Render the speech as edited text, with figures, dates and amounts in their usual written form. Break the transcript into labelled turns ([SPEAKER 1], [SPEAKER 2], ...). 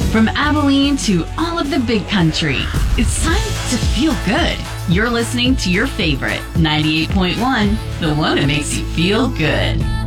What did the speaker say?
[SPEAKER 1] From Abilene to all of the big country, it's time to feel good. You're listening to your favorite 98.1, the one that makes you feel good.